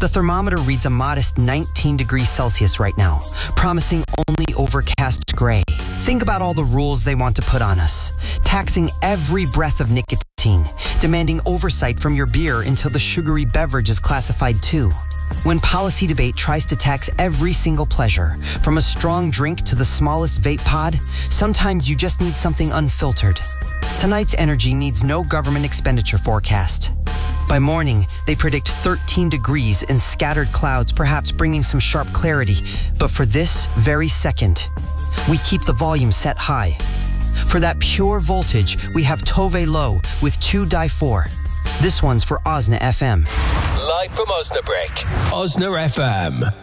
The thermometer reads a modest 19 degrees Celsius right now, promising only overcast gray. Think about all the rules they want to put on us, taxing every breath of nicotine, demanding oversight from your beer until the sugary beverage is classified too. When policy debate tries to tax every single pleasure, from a strong drink to the smallest vape pod, sometimes you just need something unfiltered. Tonight's energy needs no government expenditure forecast. By morning, they predict 13 degrees and scattered clouds, perhaps bringing some sharp clarity. But for this very second, we keep the volume set high. For that pure voltage, we have Tove Lo with 2-4. This one's for Osna FM. Live from Osnabrück, Osna FM.